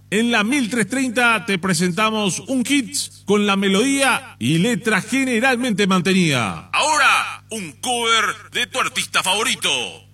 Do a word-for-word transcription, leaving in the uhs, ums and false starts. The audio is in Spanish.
En la mil trescientos treinta te presentamos un hit con la melodía y letra generalmente mantenida. Ahora, un cover de tu artista favorito.